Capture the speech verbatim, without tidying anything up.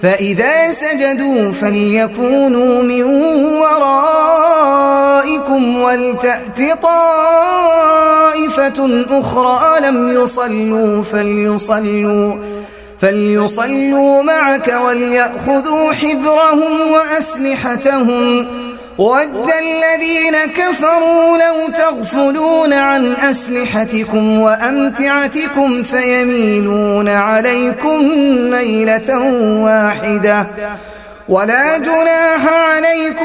فإذا سجدوا فليكونوا من ورائكم ولتأت طائفة أخرى لم يصلوا فليصلوا, فليصلوا معك وليأخذوا حذرهم وأسلحتهم. وَدَّ الذين كفروا لو تغفلون عن أسلحتكم وأمتعتكم فيميلون عليكم ميلة واحدة ولا جناح عليكم